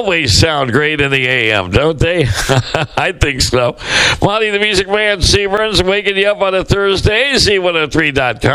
always sound great in the AM, don't they? I think so. Monty the Music Man, Seaburns, waking you up on a Thursday. Z103.com.